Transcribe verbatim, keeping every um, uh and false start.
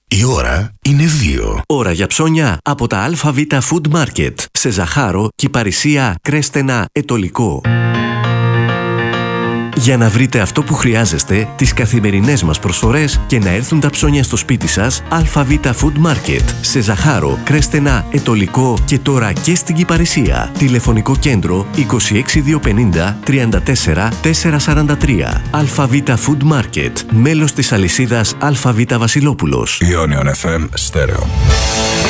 Η ώρα είναι δύο. Ώρα για ψώνια από τα ΑΒ Food Market. Σε Ζαχάρο, Κυπαρισία, Κρέστενα, Ετωλικό. Για να βρείτε αυτό που χρειάζεστε, τις καθημερινές μας προσφορές και να έρθουν τα ψώνια στο σπίτι σας, ΑΒ Food Market. Σε Ζαχάρο, Κρέστενα, Ετωλικό και τώρα και στην Κυπαρισία. Τηλεφωνικό κέντρο είκοσι έξι διακόσια πενήντα τριάντα τέσσερα τετρακόσια σαράντα τρία. ΑΒ Food Market. Μέλος της αλυσίδας ΑΒ Βασιλόπουλος. Ionion εφ εμ Στέρεο.